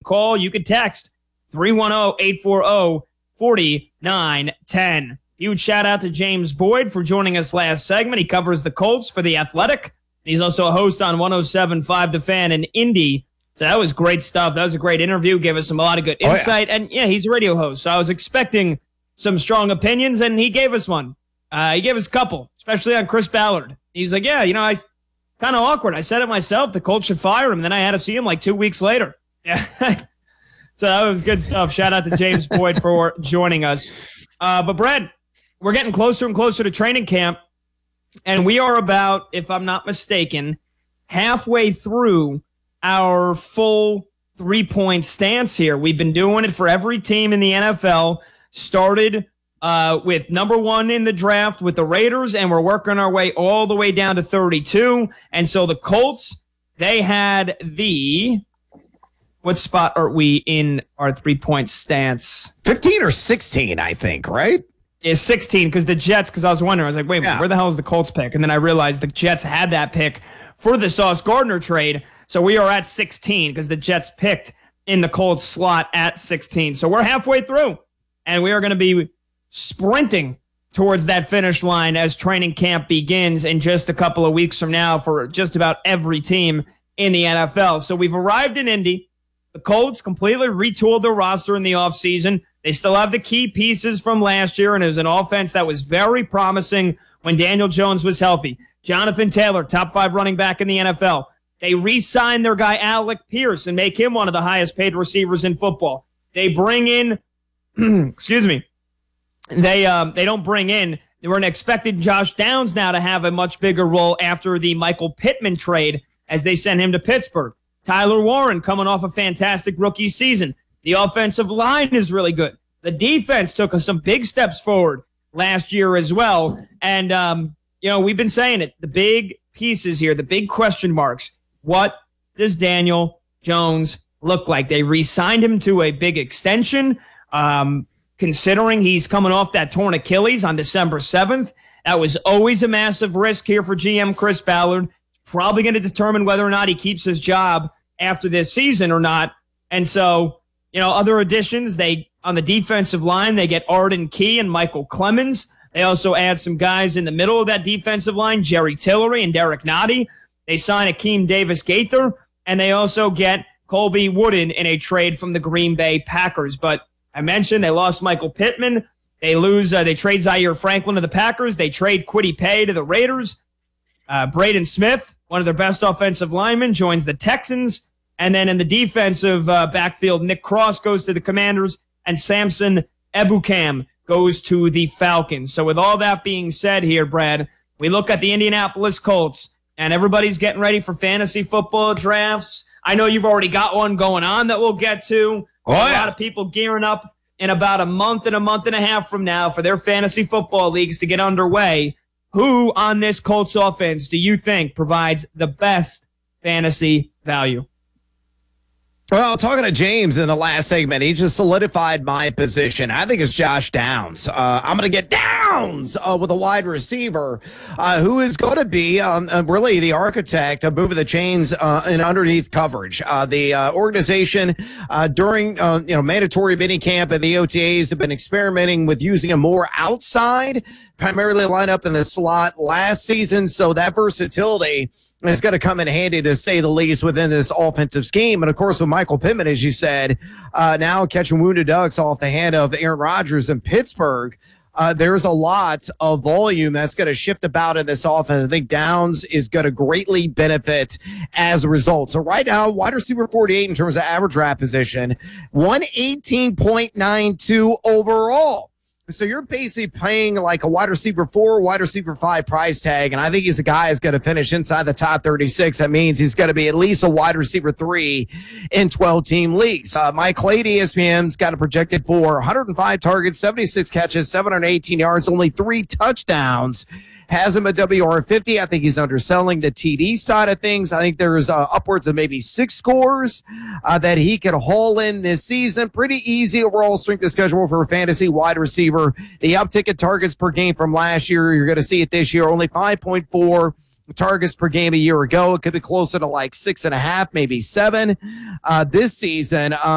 call. You can text 310-840-4910. Huge shout out to James Boyd for joining us last segment. He covers the Colts for The Athletic. He's also a host on 107.5 The Fan in Indy. So that was great stuff. That was a great interview. Gave us a lot of good insight. And yeah, he's a radio host. So I was expecting some strong opinions, and he gave us one. He gave us a couple, especially on Chris Ballard. He's like, yeah, I kind of awkward. I said it myself. The Colts should fire him. Then I had to see him like 2 weeks later. Yeah. So that was good stuff. Shout out to James Boyd for joining us. But Brad, we're getting closer and closer to training camp. And we are about, if I'm not mistaken, halfway through our full 3-point stance here. We've been doing it for every team in the NFL. Started with number 1 in the draft with the Raiders, and we're working our way all the way down to 32. And so the Colts, they had what spot are we in our 3-point stance? 15 or 16, I think, right? Is 16 because the Jets, because I was wondering, I was like, wait, where the hell is the Colts pick? And then I realized the Jets had that pick for the Sauce Gardner trade. So we are at 16 because the Jets picked in the Colts slot at 16. So we're halfway through, and we are going to be sprinting towards that finish line as training camp begins in just a couple of weeks from now for just about every team in the NFL. So we've arrived in Indy. The Colts completely retooled their roster in the offseason. They still have the key pieces from last year, and it was an offense that was very promising when Daniel Jones was healthy. Jonathan Taylor, top 5 running back in the NFL. They re-signed their guy Alec Pierce and make him one of the highest paid receivers in football. They bring in, excuse me, they don't bring in, they were expecting Josh Downs now to have a much bigger role after the Michael Pittman trade as they sent him to Pittsburgh. Tyler Warren coming off a fantastic rookie season. The offensive line is really good. The defense took us some big steps forward last year as well. And, we've been saying it, the big pieces here, the big question marks. What does Daniel Jones look like? They re-signed him to a big extension, considering he's coming off that torn Achilles on December 7th. That was always a massive risk here for GM Chris Ballard. Probably going to determine whether or not he keeps his job after this season or not. And so, other additions, on the defensive line, they get Arden Key and Michael Clemens. They also add some guys in the middle of that defensive line, Jerry Tillery and Derek Nottie. They sign Akeem Davis-Gaither, and they also get Colby Wooden in a trade from the Green Bay Packers. But I mentioned they lost Michael Pittman. They trade Zaire Franklin to the Packers. They trade Kwity Paye to the Raiders. Braden Smith, one of their best offensive linemen, joins the Texans. And then in the defensive backfield, Nick Cross goes to the Commanders, and Samson Ebukam goes to the Falcons. So with all that being said here, Brad, we look at the Indianapolis Colts, and everybody's getting ready for fantasy football drafts. I know you've already got one going on that we'll get to. A lot of people gearing up in about a month and a half from now for their fantasy football leagues to get underway. Who on this Colts offense do you think provides the best fantasy value? Well, talking to James in the last segment, he just solidified my position. I think it's Josh Downs. I'm going to get Downs with a wide receiver who is going to be really the architect of moving the chains in underneath coverage. The organization during mandatory minicamp and the OTAs have been experimenting with using him more outside, primarily line up in the slot last season. So that versatility is going to come in handy, to say the least, within this offensive scheme. And, of course, with Michael Pittman, as you said, now catching wounded ducks off the hand of Aaron Rodgers in Pittsburgh, there's a lot of volume that's going to shift about in this offense. I think Downs is going to greatly benefit as a result. So right now, wide receiver 48 in terms of average draft position, 118.92 overall. So you're basically paying like a wide receiver 4, wide receiver 5 price tag, and I think he's a guy who's going to finish inside the top 36. That means he's going to be at least a wide receiver 3 in 12-team leagues. Mike Clay, ESPN's got a projected for 105 targets, 76 catches, 718 yards, only 3 touchdowns. Has him at WR50. I think he's underselling the TD side of things. I think there's upwards of maybe 6 scores that he could haul in this season. Pretty easy overall strength of schedule for a fantasy wide receiver. The uptick in targets per game from last year, you're going to see it this year, only 5.4 targets per game a year ago. It could be closer to like 6.5, maybe 7 this season.